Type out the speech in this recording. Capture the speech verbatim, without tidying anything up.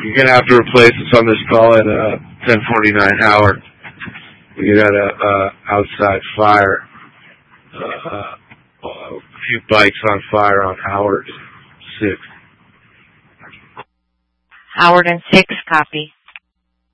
You're going to have to replace us on this call at uh, ten forty-nine Howard. We got a uh, outside fire. Uh, a few bikes on fire on Howard six. Howard and six, copy.